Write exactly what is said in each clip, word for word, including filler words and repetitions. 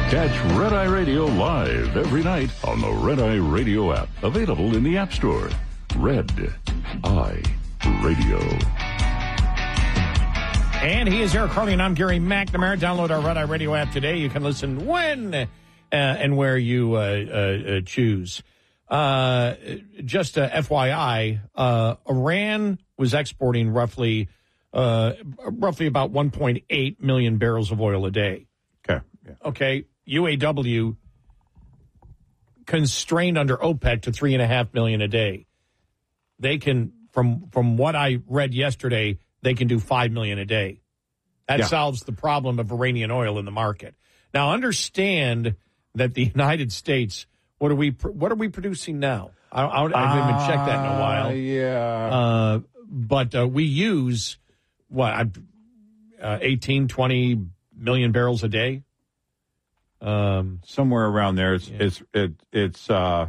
Catch Red Eye Radio live every night on the Red Eye Radio app. Available in the App Store. Red Eye Radio. And he is Eric Harley, and I'm Gary McNamara. Download our Red Eye Radio app today. You can listen when uh, and where you uh, uh, choose. Uh, just uh, F Y I, uh, Iran was exporting roughly uh, roughly about one point eight million barrels of oil a day. Okay. Yeah. Okay. U A W constrained under OPEC to three and a half million a day. They can, from from what I read yesterday, they can do five million a day. That Yeah. solves the problem of Iranian oil in the market. Now, understand that the United States, what are we what are we producing now? I, I, I haven't even checked that in a while. Uh, yeah. Uh, but uh, we use what uh, eighteen, twenty million barrels a day. Um, Somewhere around there. It's yeah. it's it, it's. Uh,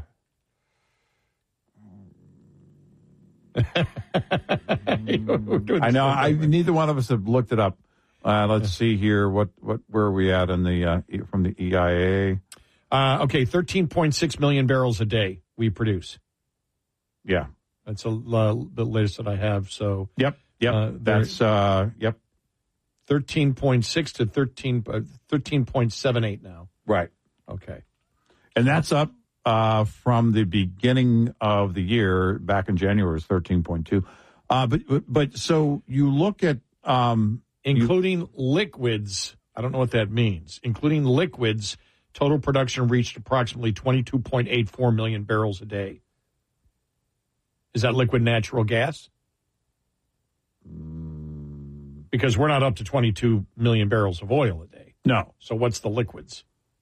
I know. I neither one of us have looked it up. Uh, let's see here. What what where are we at on the uh, from the E I A? Uh, okay, thirteen point six million barrels a day we produce. Yeah. That's a, uh, the latest that I have. So Yep. Yep. Uh, That's uh. Yep. thirteen point six to thirteen, uh, thirteen point seven eight now. Right. Okay. And that's up uh, from the beginning of the year. Back in January, it was thirteen point two. Uh, but, but but so you look at um, Including you, liquids. I don't know what that means. Including liquids, total production reached approximately twenty-two point eight four million barrels a day. Is that liquid natural gas? Because we're not up to twenty-two million barrels of oil a day. No. So what's the liquids?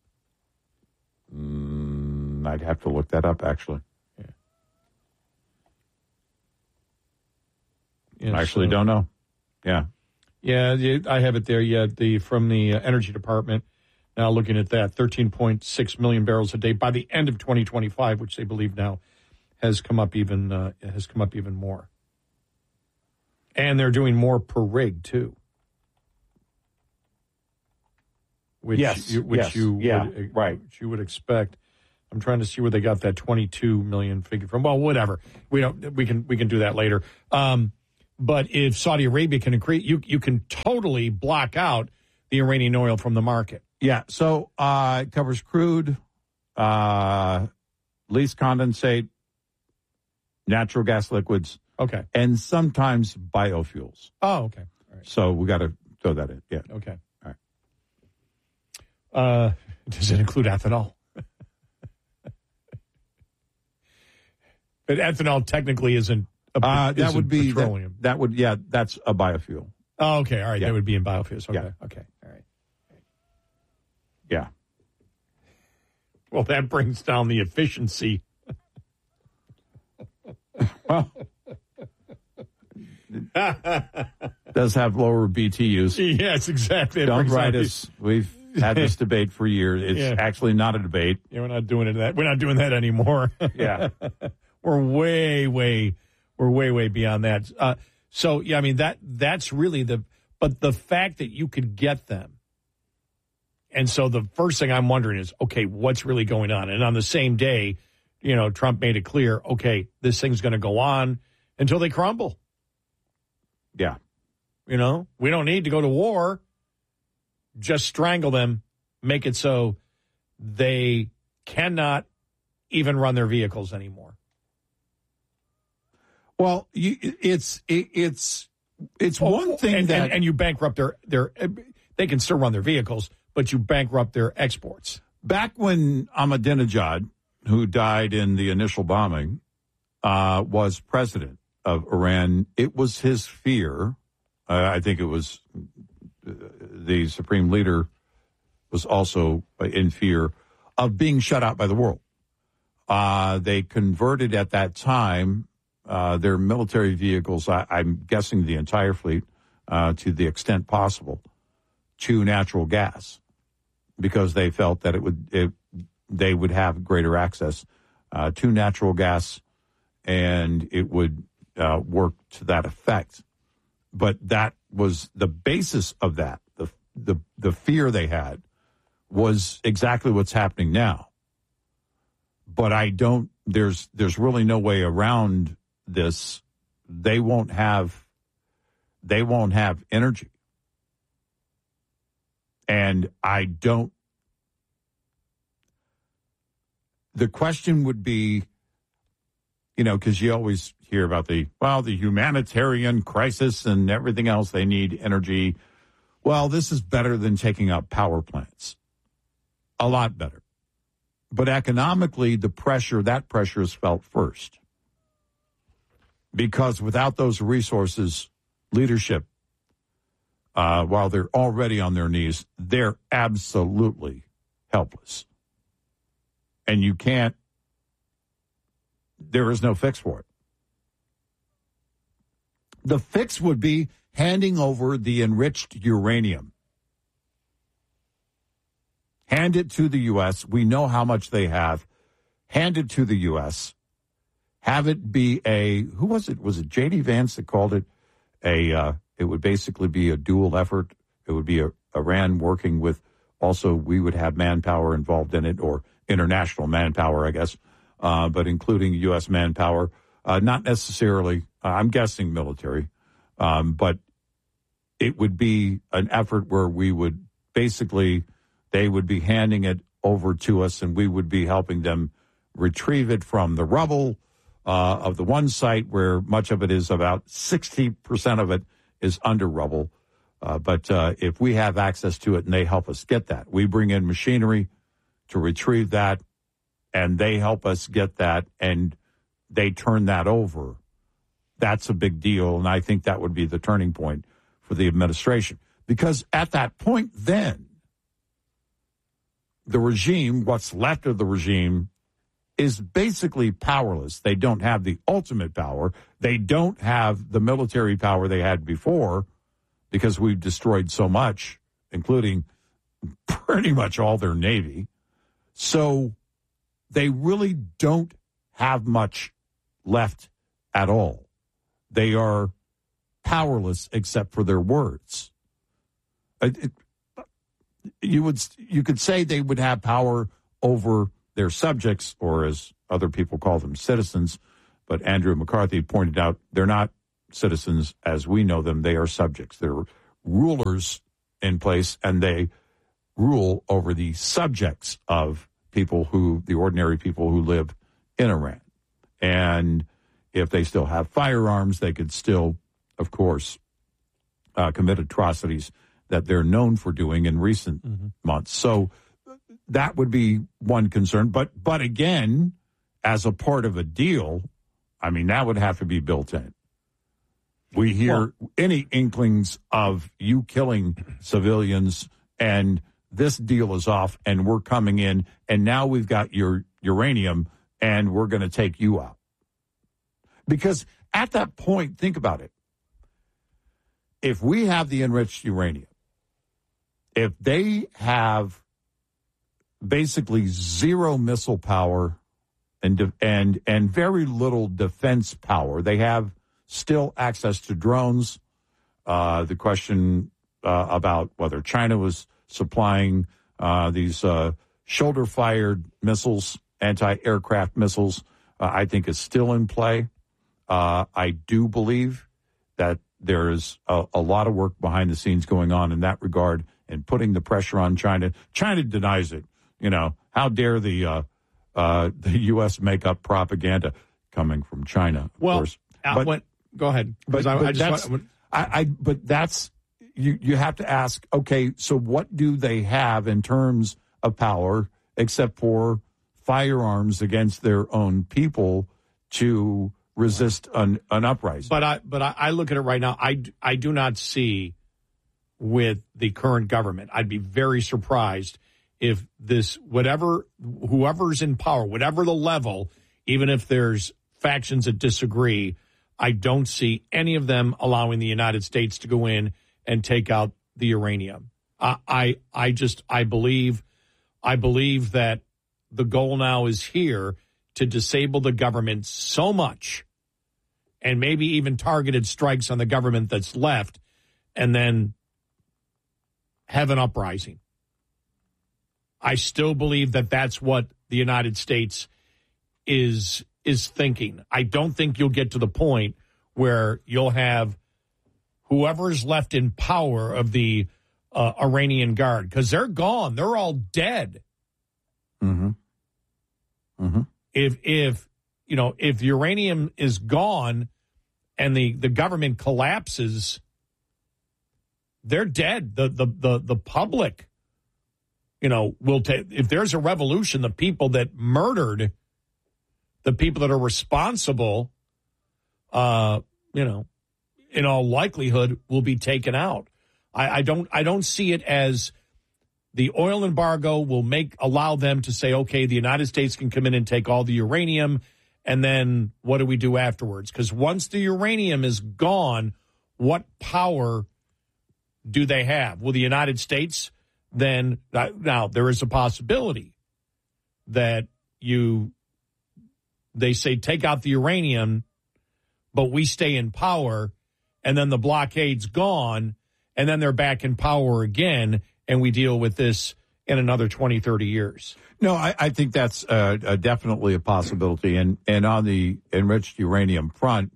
Mm, I'd have to look that up, actually. Yeah. Yeah, I actually so, don't know. Yeah. Yeah, I have it there. Yeah, the from the uh, Energy Department. Now looking at that, thirteen point six million barrels a day by the end of twenty twenty-five, which they believe now has come up even uh, has come up even more. And they're doing more per rig too. Which yes, you, which yes, you yeah, would, right. Which you would expect. I'm trying to see where they got that twenty-two million figure from. Well, whatever. We don't. We can we can do that later. Um, but if Saudi Arabia can increase, you you can totally block out the Iranian oil from the market. Yeah. So uh, it covers crude, uh, least condensate, natural gas liquids. Okay. And sometimes biofuels. Oh, okay. All right. So we got to throw that in. Yeah. Okay. All right. Uh, does it include ethanol? But ethanol technically isn't. A, uh, that isn't would be petroleum. That, that would yeah. That's a biofuel. Oh, okay. All right. Yeah. That would be in biofuels. Okay. Yeah. Okay. All right. Yeah. Well, that brings down the efficiency. Well, does have lower B T Us. Yes, exactly. It Don't brings write down the- us. We've had this debate for years. It's Yeah. actually not a debate. Yeah, we're not doing it. That we're not doing that anymore. Yeah. We're way, way, we're way, way beyond that. Uh, so yeah, I mean that that's really the. But the fact that you could get them, and so the first thing I'm wondering is, okay, what's really going on? And on the same day, you know, Trump made it clear, okay, this thing's going to go on until they crumble. Yeah. You know, we don't need to go to war. Just strangle them, make it so they cannot even run their vehicles anymore. Well, you, it's it, it's it's Oh, one thing and, that and, and you bankrupt their their. They can still run their vehicles, but you bankrupt their exports. back when Ahmadinejad, who died in the initial bombing, uh, was president of Iran, it was his fear. Uh, I think it was uh, the supreme leader was also in fear of being shut out by the world. Uh, they converted at that time uh, their military vehicles, I, I'm guessing the entire fleet, uh, to the extent possible, to natural gas, because they felt that it would it, they would have greater access uh, to natural gas, and it would uh, work to that effect. But that was the basis of that. The the the fear they had was exactly what's happening now. But I don't, there's there's really no way around this. They won't have, they won't have energy. And I don't, the question would be, you know, because you always hear about the, well, the humanitarian crisis and everything else, they need energy. Well, this is better than taking out power plants. A lot better. But economically, the pressure, that pressure is felt first. Because without those resources, leadership, uh, while they're already on their knees, they're absolutely helpless. And you can't, there is no fix for it. The fix would be handing over the enriched uranium. Hand it to the U S. We know how much they have. Hand it to the U S. Have it be a, who was it? Was it J D Vance that called it a, uh, it would basically be a dual effort. It would be a, Iran working with, also we would have manpower involved in it, or international manpower, I guess, uh, but including U S manpower. Uh, not necessarily, uh, I'm guessing military, um, but it would be an effort where we would basically, they would be handing it over to us and we would be helping them retrieve it from the rubble uh, of the one site where much of it is, about sixty percent of it is under rubble. Uh, but uh, if we have access to it and they help us get that, we bring in machinery to retrieve that and they help us get that and they turn that over. That's a big deal. And I think that would be the turning point for the administration. Because at that point then, the regime, what's left of the regime, is basically powerless. They don't have the ultimate power. They don't have the military power they had before because we've destroyed so much, including pretty much all their Navy. So they really don't have much left at all. They are powerless except for their words. It, it, you would you could say they would have power over their subjects, or as other people call them, citizens. But Andrew McCarthy pointed out they're not citizens as we know them. They are subjects. They're rulers in place, and they rule over the subjects of people who, the ordinary people who live in Iran. And if they still have firearms, they could still, of course, uh, commit atrocities that they're known for doing in recent mm-hmm. months. So that would be one concern. But but again, as a part of a deal, I mean, that would have to be built in. We hear well, any inklings of you killing civilians and this deal is off and we're coming in and now we've got your uranium and we're going to take you out. Because at that point, think about it. If we have the enriched uranium, if they have basically zero missile power and and and very little defense power, they have still access to drones. Uh, the question uh, about whether China was supplying uh, these uh, shoulder-fired missiles, anti-aircraft missiles, uh, I think is still in play. Uh, I do believe that there is a, a lot of work behind the scenes going on in that regard and putting the pressure on China. China denies it. You know, how dare the uh, uh, the U S make up propaganda coming from China, of well, course. Uh, but, when, go ahead. But, I, but I just that's, want, I, I, but that's, you, you have to ask, okay, so what do they have in terms of power except for firearms against their own people to resist an, an uprising? But I but I, I look at it right now. I, I do not see with the current government. I'd be very surprised if this, whatever, whoever's in power, whatever the level, even if there's factions that disagree, I don't see any of them allowing the United States to go in and take out the uranium. I I, I just, I believe, I believe that the goal now is here to disable the government so much and maybe even targeted strikes on the government that's left and then have an uprising. I still believe that that's what the United States is is thinking. I don't think you'll get to the point where you'll have whoever's left in power of the uh, Iranian Guard, because they're gone. They're all dead. Mm-hmm. Mm-hmm. If, if you know, if the uranium is gone and the, the government collapses, they're dead. The, the, the, the public, you know, will take, if there's a revolution, the people that murdered the people that are responsible, uh, you know, in all likelihood will be taken out. I, I don't, I don't see it as the oil embargo will make, allow them to say, okay, the United States can come in and take all the uranium. And then what do we do afterwards? Because once the uranium is gone, what power do they have? Will the United States then, now there is a possibility that you, they say take out the uranium, but we stay in power, and then the blockade's gone, and then they're back in power again, and we deal with this in another twenty, thirty years. No, I, I think that's uh, uh, definitely a possibility. And, and on the enriched uranium front,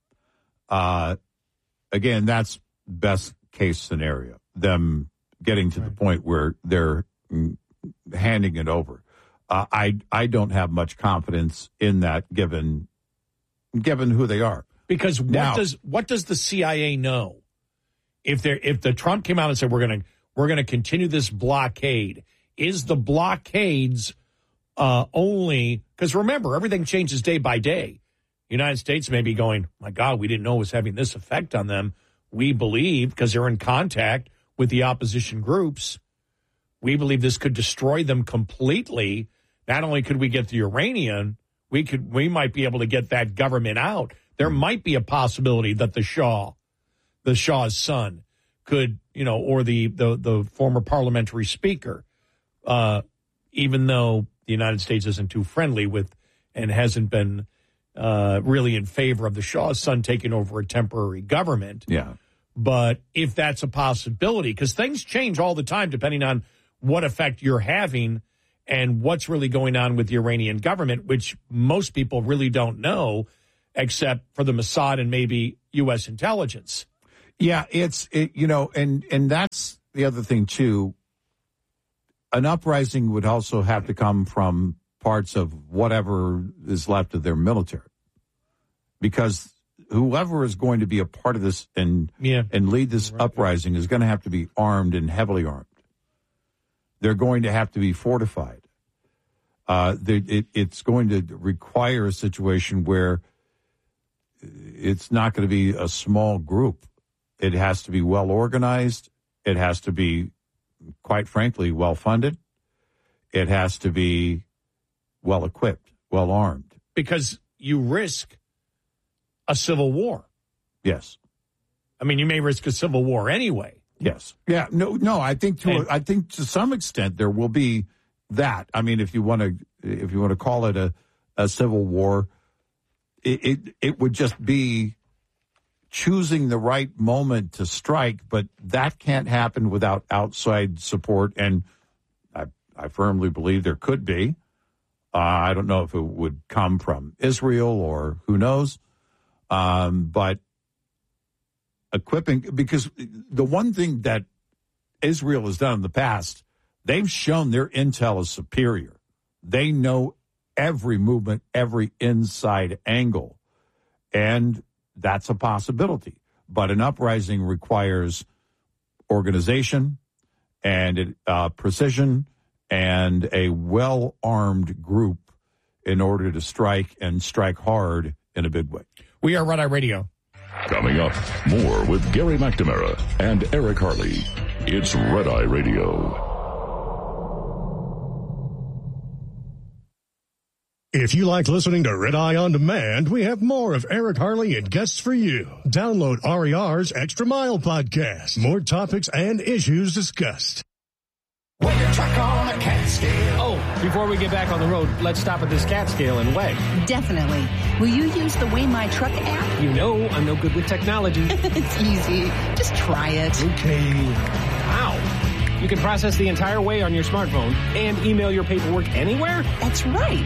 uh, again, that's best case scenario, them getting to right. the point where they're handing it over. Uh, I I don't have much confidence in that, given given who they are. Because what now, does what does the C I A know? If they if the Trump came out and said we're going to we're going to continue this blockade, is the blockades uh, only because remember everything changes day by day. The United States may be going, my God, we didn't know it was having this effect on them. We believe because they're in contact with the opposition groups, we believe this could destroy them completely. Not only could we get the uranium, we could we might be able to get that government out. There might be a possibility that the Shah, the Shah's son, could, you know, or the the, the former parliamentary speaker, uh, even though the United States isn't too friendly with and hasn't been uh, really in favor of the Shah's son taking over a temporary government. Yeah. But if that's a possibility, because things change all the time depending on what effect you're having and what's really going on with the Iranian government, which most people really don't know, except for the Mossad and maybe U S intelligence. Yeah, it's, it, you know, and, and that's the other thing, too. An uprising would also have to come from parts of whatever is left of their military. Because whoever is going to be a part of this and yeah. and lead this right. uprising is going to have to be armed and heavily armed. They're going to have to be fortified. Uh, they, it, it's going to require a situation where it's not going to be a small group. It has to be well organized. It has to be, quite frankly, well funded. It has to be well equipped, well armed. Because you risk a civil war. Yes. I mean, you may risk a civil war anyway. Yes. Yeah. No. No. I think to and, a, I think to some extent there will be that. I mean, if you want to if you want to call it a, a civil war, it, it it would just be choosing the right moment to strike. But that can't happen without outside support, and I I firmly believe there could be. Uh, I don't know if it would come from Israel or who knows, um, but. Equipping, because the one thing that Israel has done in the past, they've shown their intel is superior. They know every movement, every inside angle, and that's a possibility. But an uprising requires organization and uh, precision and a well-armed group in order to strike and strike hard in a big way. We are Red Eye Radio. Coming up, more with Gary McNamara and Eric Harley. It's Red Eye Radio. If you like listening to Red Eye On Demand, we have more of Eric Harley and guests for you. Download R E R's Extra Mile podcast. More topics and issues discussed. Weigh your truck on a cat scale. Oh, before we get back on the road, let's stop at this cat scale and weigh. Definitely. Will you use the Weigh My Truck app? You know I'm no good with technology. It's easy. Just try it. Okay. Ow. You can process the entire way on your smartphone and email your paperwork anywhere? That's right.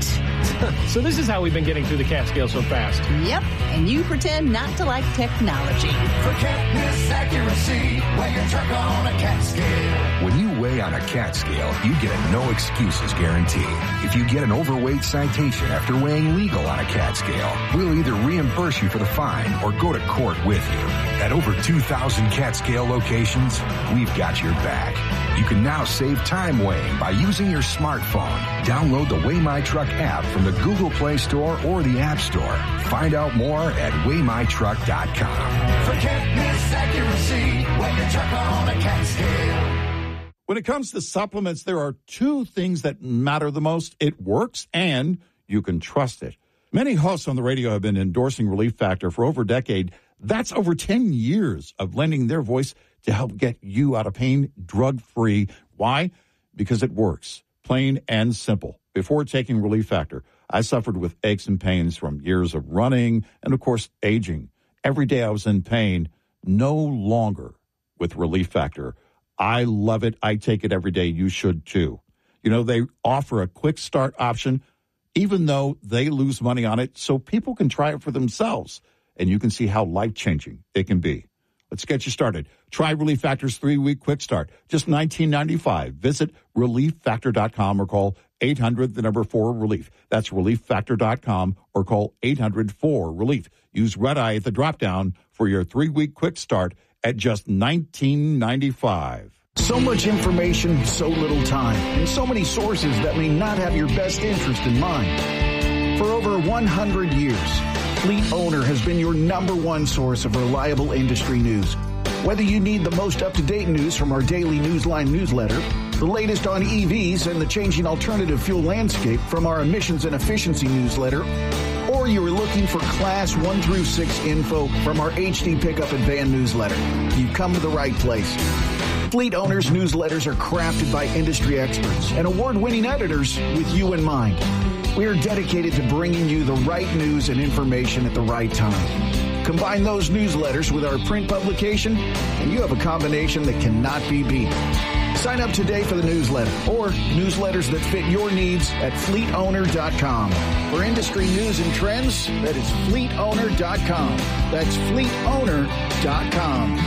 So this is how we've been getting through the Catskill so fast. Yep, and you pretend not to like technology. Forget this accuracy. Weigh your truck on a cat scale. When you weigh on a cat scale, you get a no excuses guarantee. If you get an overweight citation after weighing legal on a cat scale, we'll either reimburse you for the fine or go to court with you. At over two thousand cat scale locations, we've got your back. You can now save time weighing by using your smartphone. Download the Weigh My Truck app from the Google Play Store or the App Store. Find out more at weigh my truck dot com. Forget this accuracy. Weigh your truck on a cat scale. When it comes to supplements, there are two things that matter the most. It works and you can trust it. Many hosts on the radio have been endorsing Relief Factor for over a decade. That's over ten years of lending their voice to help get you out of pain drug-free. Why? Because it works. Plain and simple. Before taking Relief Factor, I suffered with aches and pains from years of running and, of course, aging. Every day I was in pain. No longer with Relief Factor. I love it. I take it every day. You should, too. You know, they offer a quick start option, even though they lose money on it, so people can try it for themselves, and you can see how life-changing it can be. Let's get you started. Try Relief Factor's three-week quick start. Just nineteen ninety-five dollars. Visit relief factor dot com or call eight hundred, the number four, relief. That's relief factor dot com or call eight hundred, four, relief. Use Red Eye at the drop-down for your three-week quick start at just nineteen ninety-five dollars. So much information, so little time, and so many sources that may not have your best interest in mind. For over one hundred years, Fleet Owner has been your number one source of reliable industry news. Whether you need the most up-to-date news from our daily Newsline newsletter, the latest on E Vs and the changing alternative fuel landscape from our emissions and efficiency newsletter, or you are looking for Class one through six info from our H D Pickup and Van newsletter, you've come to the right place. Fleet Owners newsletters are crafted by industry experts and award-winning editors with you in mind. We are dedicated to bringing you the right news and information at the right time. Combine those newsletters with our print publication, and you have a combination that cannot be beat. Sign up today for the newsletter or newsletters that fit your needs at fleet owner dot com. For industry news and trends, that is fleet owner dot com. That's fleet owner dot com.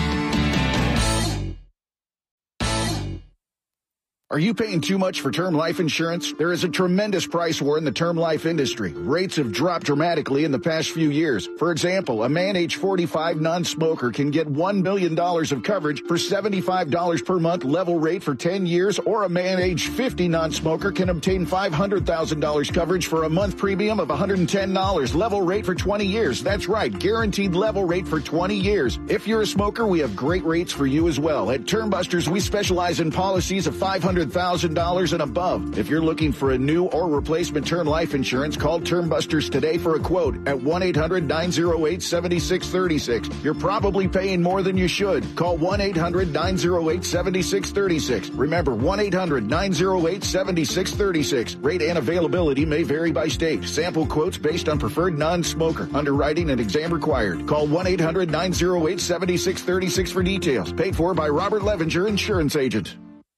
Are you paying too much for term life insurance? There is a tremendous price war in the term life industry. Rates have dropped dramatically in the past few years. For example, a man age forty-five non-smoker can get one million dollars of coverage for seventy-five dollars per month level rate for ten years, or a man age fifty non-smoker can obtain five hundred thousand dollars coverage for a month premium of one hundred ten dollars level rate for twenty years. That's right, guaranteed level rate for twenty years. If you're a smoker, we have great rates for you as well. At Termbusters, we specialize in policies of five hundred thousand dollars and above. If you're looking for a new or replacement term life insurance, call Termbusters today for a quote at one eight hundred nine oh eight seven six three six. You're probably paying more than you should. Call one eight hundred nine oh eight seven six three six. Remember, one eight hundred nine oh eight seven six three six. Rate and availability may vary by state. Sample quotes based on preferred non-smoker. Underwriting and exam required. Call one eight hundred nine oh eight seven six three six for details. Paid for by Robert Levenger, insurance agent.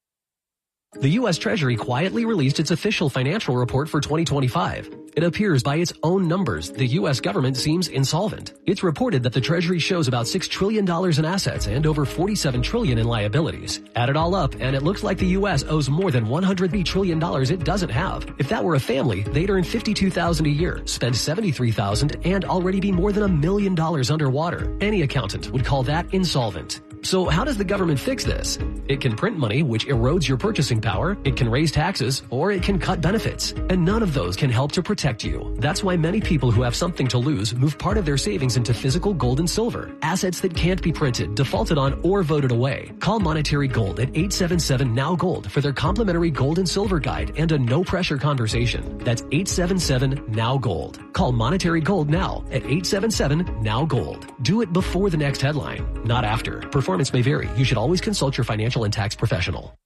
The U S Treasury quietly released its official financial report for twenty twenty-five. It appears by its own numbers, the U S government seems insolvent. It's reported that the Treasury shows about six trillion dollars in assets and over forty-seven trillion dollars in liabilities. Add it all up, and it looks like the U S owes more than one hundred trillion dollars it doesn't have. If that were a family, they'd earn fifty-two thousand dollars a year, spend seventy-three thousand dollars, and already be more than a million dollars underwater. Any accountant would call that insolvent. So how does the government fix this? It can print money, which erodes your purchasing power, it can raise taxes, or it can cut benefits. And none of those can help to protect you. That's why many people who have something to lose move part of their savings into physical gold and silver, assets that can't be printed, defaulted on, or voted away. Call Monetary Gold at eight seven seven, N O W Gold for their complimentary gold and silver guide and a no-pressure conversation. That's eight seven seven, N O W Gold. Call Monetary Gold now at eight seven seven, N O W Gold. Do it before the next headline, not after. Performance may vary. You should always consult your financial and tax professional.